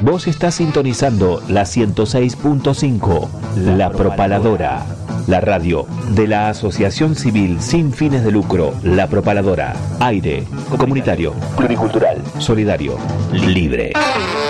Vos estás sintonizando la 106.5, La Propaladora, la radio de la Asociación Civil sin fines de lucro, La Propaladora. Aire comunitario, pluricultural, solidario, libre.